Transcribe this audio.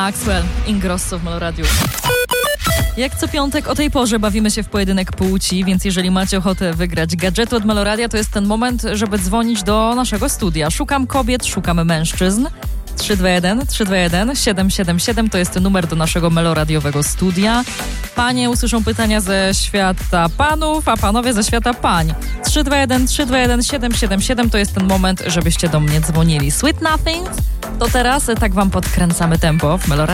Maxwell, Ingrosso w Meloradiu. Jak co piątek o tej porze bawimy się w pojedynek płci, więc jeżeli macie ochotę wygrać gadżety od Meloradia, to jest ten moment, żeby dzwonić do naszego studia. Szukam kobiet, szukamy mężczyzn. 321-777 to jest numer do naszego meloradiowego studia. Panie usłyszą pytania ze świata panów, a panowie ze świata pań. 321-777 to jest ten moment, żebyście do mnie dzwonili. Sweet Nothings to teraz tak wam podkręcamy tempo w Meloradiu.